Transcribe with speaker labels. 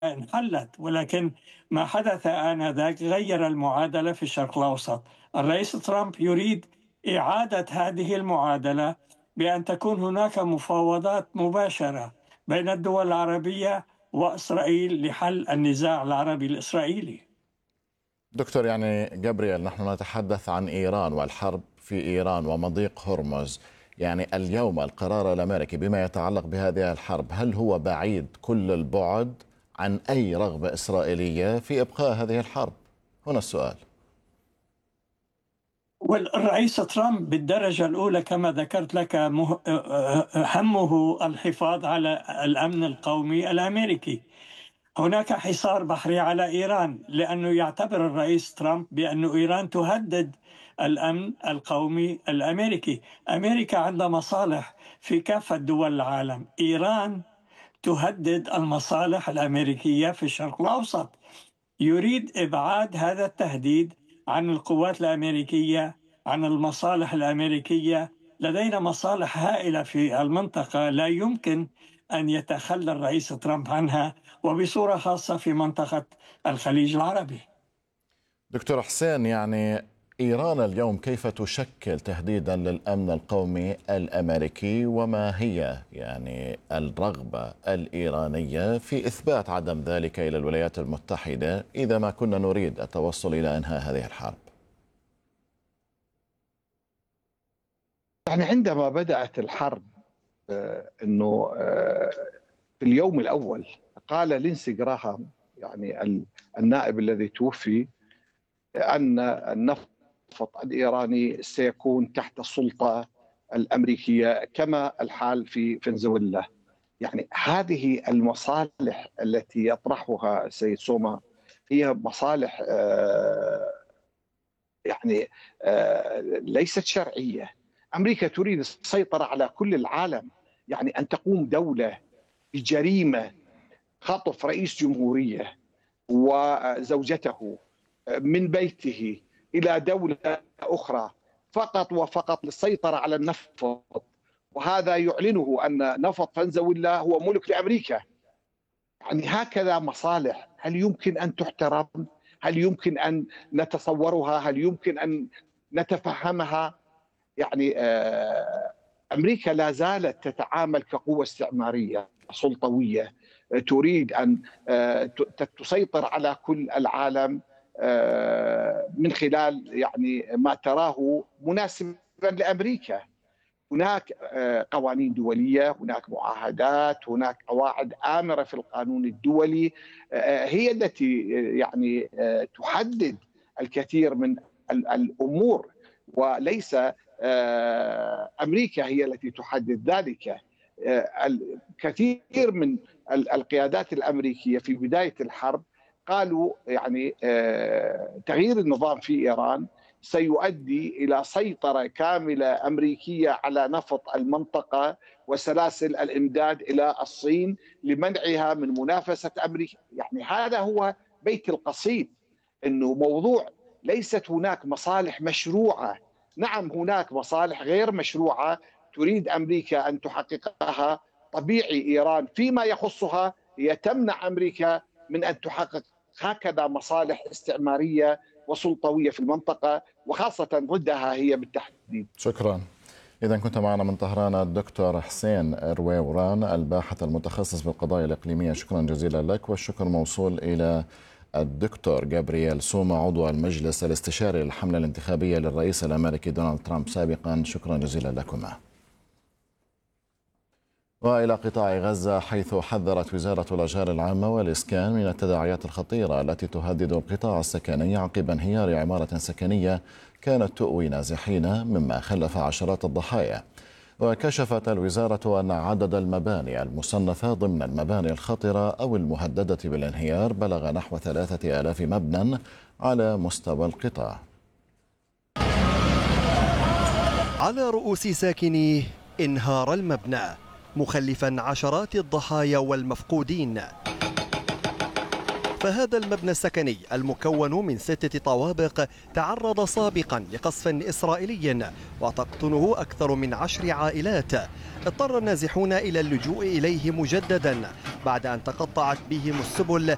Speaker 1: انحلت، ولكن ما حدث آنذاك غير المعادلة في الشرق الأوسط. الرئيس ترامب يريد إعادة هذه المعادلة بأن تكون هناك مفاوضات مباشرة بين الدول العربية وإسرائيل لحل النزاع العربي الإسرائيلي.
Speaker 2: دكتور، يعني جابرييل، نحن نتحدث عن إيران والحرب في إيران ومضيق هرمز. يعني اليوم القرار الأمريكي بما يتعلق بهذه الحرب، هل هو بعيد كل البعد عن أي رغبة إسرائيلية في إبقاء هذه الحرب؟ هنا السؤال.
Speaker 1: والرئيس ترامب بالدرجة الأولى كما ذكرت لك همه الحفاظ على الأمن القومي الأمريكي. هناك حصار بحري على إيران لأنه يعتبر الرئيس ترامب بأن إيران تهدد الأمن القومي الأمريكي. أمريكا عندها مصالح في كافة دول العالم، إيران تهدد المصالح الأمريكية في الشرق الأوسط. يريد إبعاد هذا التهديد عن القوات الأمريكية، عن المصالح الأمريكية. لدينا مصالح هائلة في المنطقة لا يمكن أن يتخلى الرئيس ترامب عنها، وبصورة خاصة في منطقة الخليج العربي.
Speaker 2: دكتور حسين، يعني إيران اليوم كيف تشكل تهديدا للأمن القومي الأمريكي، وما هي يعني الرغبة الإيرانية في إثبات عدم ذلك إلى الولايات المتحدة إذا ما كنا نريد التوصل إلى إنهاء هذه الحرب؟
Speaker 3: يعني عندما بدأت الحرب انه في اليوم الاول قال لينسي جراهام، يعني النائب الذي توفي، ان النفط الايراني سيكون تحت السلطه الامريكيه كما الحال في فنزويلا. يعني هذه المصالح التي يطرحها السيد سوما هي مصالح يعني ليست شرعيه. امريكا تريد السيطره على كل العالم، يعني ان تقوم دوله بجريمه خطف رئيس جمهوريه وزوجته من بيته الى دوله اخرى فقط وفقط للسيطره على النفط، وهذا يعلنه ان نفط فنزويلا هو ملك لامريكا. يعني هكذا مصالح، هل يمكن ان تحترم؟ هل يمكن ان نتصورها؟ هل يمكن ان نتفهمها؟ يعني أمريكا لا زالت تتعامل كقوة استعمارية سلطوية، تريد أن تسيطر على كل العالم من خلال يعني ما تراه مناسبا لأمريكا. هناك قوانين دولية، هناك معاهدات، هناك قواعد آمرة في القانون الدولي هي التي يعني تحدد الكثير من الأمور، وليس أمريكا هي التي تحدد ذلك. الكثير من القيادات الأمريكية في بداية الحرب قالوا يعني تغيير النظام في إيران سيؤدي إلى سيطرة كاملة أمريكية على نفط المنطقة وسلاسل الإمداد إلى الصين لمنعها من منافسة أمريكا. يعني هذا هو بيت القصيد، أنه موضوع ليست هناك مصالح مشروعة. نعم هناك مصالح غير مشروعة تريد أمريكا أن تحققها. طبيعي إيران فيما يخصها هي تمنع أمريكا من أن تحقق هكذا مصالح استعمارية وسلطوية في المنطقة، وخاصة ضدها هي بالتحديد.
Speaker 2: شكرا. إذا كنت معنا من طهران الدكتور حسين رويوران، الباحث المتخصص بالقضايا الإقليمية، شكرا جزيلا لك. والشكر موصول إلى الدكتور جابرييل سوما، عضو المجلس الاستشاري للحملة الانتخابية للرئيس الأمريكي دونالد ترامب سابقا، شكرا جزيلا لكما. وإلى قطاع غزة، حيث حذرت وزارة الأشغال العامة والإسكان من التداعيات الخطيرة التي تهدد القطاع السكني عقب انهيار عمارة سكنية كانت تؤوي نازحين، مما خلف عشرات الضحايا. وكشفت الوزارة أن عدد المباني المصنفة ضمن المباني الخطرة أو المهددة بالانهيار بلغ نحو 3000 مبنى على مستوى القطاع.
Speaker 4: على رؤوس ساكنيه انهار المبنى مخلفا عشرات الضحايا والمفقودين. فهذا المبنى السكني المكون من 6 طوابق تعرض سابقا لقصف إسرائيلي وتقطنه أكثر من 10 عائلات. اضطر النازحون إلى اللجوء إليه مجددا بعد أن تقطعت بهم السبل